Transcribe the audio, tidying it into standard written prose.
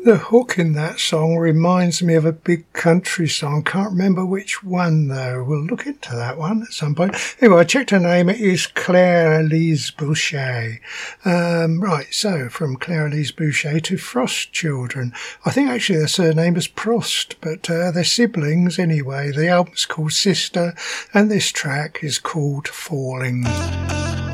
The hook in that song reminds me of a big country song. Can't remember which one, though. We'll look into that one at some point. Anyway, I checked her name. It is Claire Elise Boucher. Right, so from Claire Elise Boucher to Frost Children. I think actually their surname is Prost, but they're siblings anyway. The album's called Sister, and this track is called Falling.